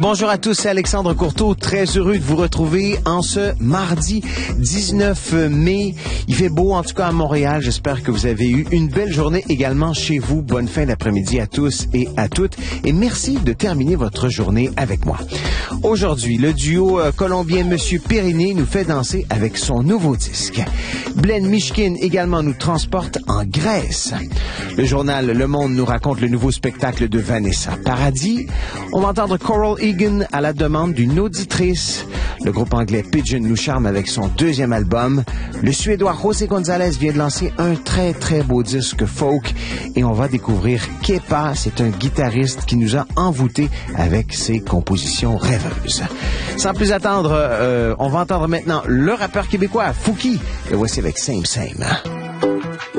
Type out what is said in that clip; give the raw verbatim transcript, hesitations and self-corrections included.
Bonjour à tous, c'est Alexandre Courteau, très heureux de vous retrouver en ce mardi dix-neuf mai. Il fait beau, en tout cas à Montréal. J'espère que vous avez eu une belle journée également chez vous. Bonne fin d'après-midi à tous et à toutes. Et merci de terminer votre journée avec moi. Aujourd'hui, le duo euh, colombien Monsieur Periné nous fait danser avec son nouveau disque. Blaine Mishkin également nous transporte en Grèce. Le journal Le Monde nous raconte le nouveau spectacle de Vanessa Paradis. On va entendre Coral Egan à la demande d'une auditrice. Le groupe anglais Pigeon nous charme avec son deuxième album. Le Suédois José González vient de lancer un très très beau disque folk et on va découvrir Kepa. C'est un guitariste qui nous a envoûtés avec ses compositions rêveuses. Sans plus attendre, euh, on va entendre maintenant le rappeur québécois Fouki. Le voici avec Same Same.